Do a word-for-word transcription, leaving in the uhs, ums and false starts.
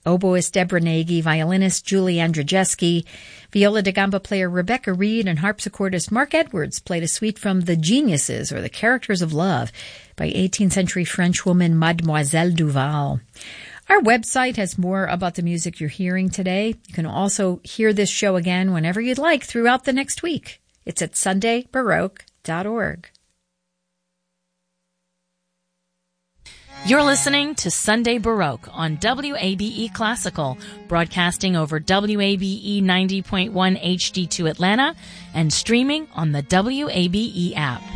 oboist Deborah Nagy, violinist Julie Andrzejewski, viola da gamba player Rebecca Reed, and harpsichordist Mark Edwards played a suite from The Geniuses, or The Characters of Love, by eighteenth century French woman Mademoiselle Duval. Our website has more about the music you're hearing today. You can also hear this show again whenever you'd like throughout the next week. It's at sunday baroque dot org. You're listening to Sunday Baroque on W A B E Classical, broadcasting over W A B E ninety point one H D two Atlanta and streaming on the W A B E app.